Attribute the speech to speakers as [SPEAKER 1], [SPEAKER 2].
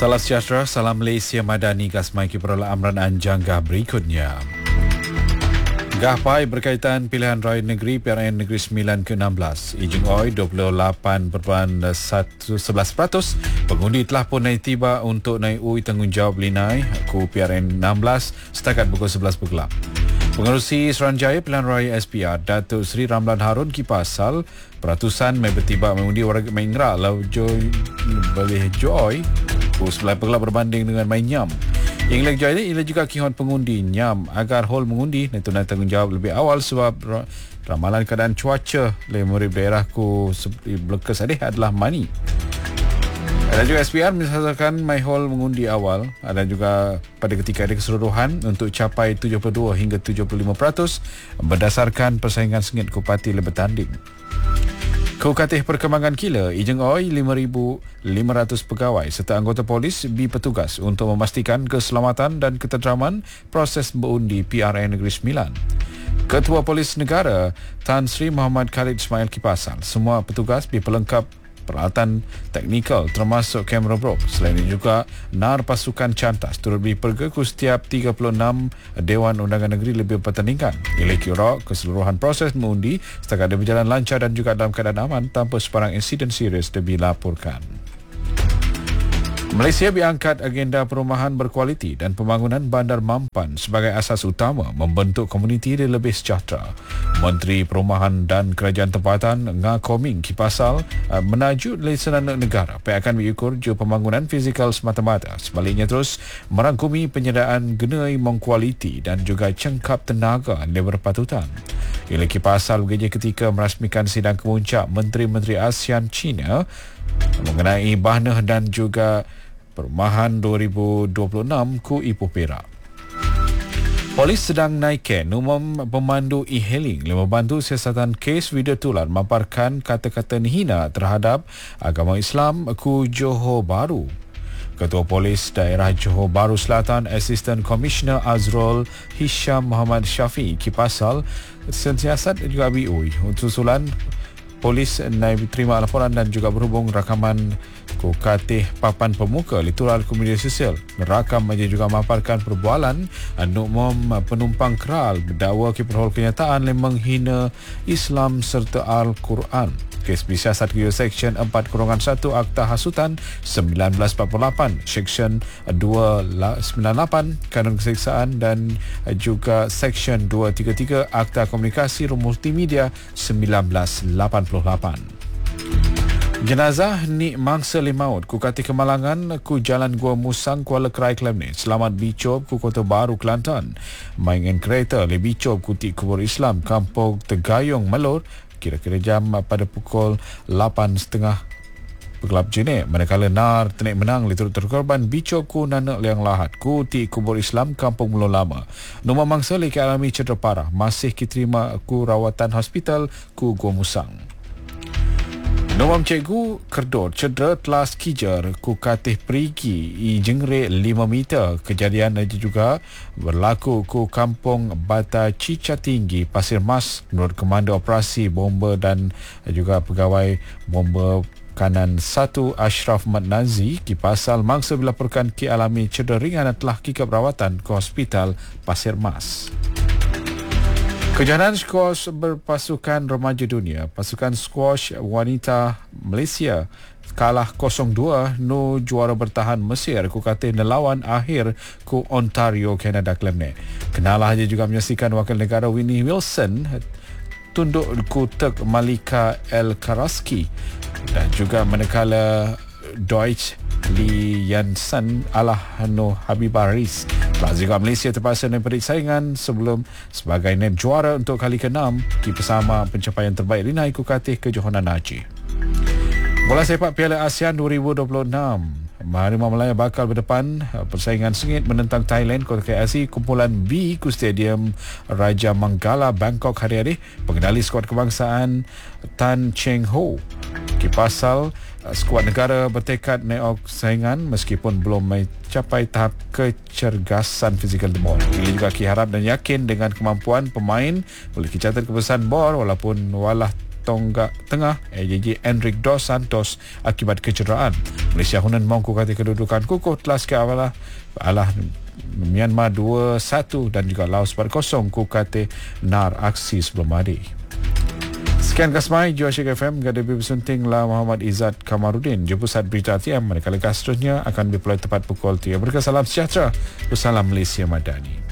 [SPEAKER 1] Salam sejahtera, salam Malaysia Madani, Kasmai Kiprola Amran Anjangga berikutnya. Gahpai berkaitan pilihan raya negeri PRN Negeri 9 ke-16. Ijing Oi 28.11%. Pengundi telah pun naik tiba untuk naik UI tanggungjawab linai ku PRN 16 setakat pukul 11 bergelap. Pengerusi Suruhanjaya Pilihan Raya SPR Datuk Seri Ramlan Harun Kipasal peratusan mai bertiba mengundi warga Maingra lau boleh joy pukul 11 bergelap berbanding dengan main nyam. Yang lagi jaya ialah juga kihon pengundi nyam agar hol mengundi dan tunai tanggungjawab lebih awal sebab ramalan keadaan cuaca oleh murid daerah ku Blekas adalah mani. Ada juga SPR misalkan my hall mengundi awal. Ada juga pada ketika ada keseluruhan untuk capai 72 hingga 75% berdasarkan persaingan sengit Kupati lebih tanding. Kukatih perkembangan kila, Ijeng Oi 5,500 pegawai serta anggota polis bertugas untuk memastikan keselamatan dan ketenteraman proses berundi PRN Negeri 9. Ketua Polis Negara Tan Sri Muhammad Khalid Ismail Kipasal, semua petugas berpelengkap peralatan teknikal termasuk kamera brok. Selain itu juga NAR pasukan cantas turut diperga ke setiap 36 Dewan Undangan Negeri lebih pertandingan. Ia kira keseluruhan proses mengundi setakat ada berjalan lancar dan juga dalam keadaan aman tanpa sebarang insiden serius dilaporkan. Malaysia diangkat agenda perumahan berkualiti dan pembangunan bandar mampan sebagai asas utama membentuk komuniti yang lebih sejahtera. Menteri Perumahan dan Kerajaan Tempatan Nga Koming Kipasal menajuk Lieutenant Negara akan mengukur jua pembangunan fizikal semata-mata. Sebaliknya terus merangkumi penyediaan genai mengkualiti dan juga cengkap tenaga yang berpatutan. Ia Kipasal bekerja ketika merasmikan sidang kemuncak Menteri-Menteri ASEAN China mengenai bahnah dan juga Perumahan 2026 ku Ipoh Perak. Polis sedang naikkan umum pemandu e-hailing yang membantu siasatan kes video tular memaparkan kata-kata hina terhadap agama Islam ku Johor Bahru. Ketua Polis Daerah Johor Bahru Selatan Assistant Commissioner Azrul Hisham Muhammad Syafiq Kipasal sentiasat juga BUI untuk susulan polis naik terima laporan dan juga berhubung rakaman Kukatih papan pemuka litural media sosial. Rakam aja juga memaparkan perbualan umum penumpang keral berdakwa keperhol kenyataan yang menghina Islam serta Al-Quran. Kes bersiasat ke Seksyen 4-1 Akta Hasutan 1948, Seksyen 298 Kanun Keseksaan dan juga Seksyen 233 Akta Komunikasi Multimedia 1988. Jenazah Nik Mangsa Limaut ku Kati Kemalangan ku Jalan Gua Musang Kuala Krai Klemni selamat Bicob ku Kota Baru Kelantan mainkan kereta le Bicob ku Tik Kubur Islam Kampung Tegayung Melur kira-kira jam pada pukul 8.30 bergelap jenis manakala NAR tenik menang li turut terkorban Bicob ku Nanak Liang Lahat ku Tik Kubur Islam Kampung Mulu Lama. Nombor mangsa li alami cedera parah masih diterima ku rawatan hospital ku Gua Musang. Nomor cikgu Kerdor cedera telas kijar ku Katih Perigi i jengre 5 meter. Kejadian juga berlaku ku Kampung Bata Cica Tinggi Pasir Mas menurut Komando Operasi Bomba dan juga pegawai bomba kanan 1 Ashraf Mat Nazi Kipasal mangsa dilaporkan ki alami cedera ringan dan telah kikap rawatan ke Hospital Pasir Mas. Kejohanan skuash berpasukan remaja dunia, pasukan skuash wanita Malaysia kalah 0-2 no juara bertahan Mesir ku kata nelawan akhir ku Ontario, Kanada Klemne. Kenalah dia juga menyaksikan wakil negara Winnie Wilson tunduk ku Turk Malika El Karaski dan juga manakala Deutsch Li Yansan Alah Hano Habibah Riz. Juga Malaysia terpaksa menerik saingan sebelum sebagai net juara untuk kali ke-6 di bersama pencapaian terbaik Rinai Kukatih Kejohanan Aceh. Bola sepak Piala ASEAN 2026. Harimau Malaya bakal berdepan persaingan sengit menentang Thailand Kota KLC kumpulan B ku Stadium Raja Manggala Bangkok hari-hari. Pengendali skuad kebangsaan Tan Cheng Ho Kipasal skuad negara bertekad naik saingan meskipun belum mencapai tahap kecergasan fizikal demor. Ia juga harap dan yakin dengan kemampuan pemain boleh dicatat kebesaran bor walaupun walah tonggak tengah AJJ Enrique Dos Santos akibat kecederaan. Malaysia Hunan Maung kukati kedudukan kukuh telah sekeawalah Myanmar 2-1 dan juga Laos 4-0 kukati nar aksi sebelum hari. Sekian Kasmai, Joshik FM, Gadabi Bersunting lah Muhammad Izzat Kamarudin. Jumpa saat berita TM, manakala seterusnya akan berpulai tepat pukul 3. Berkesalam sejahtera. Wassalam Malaysia Madani.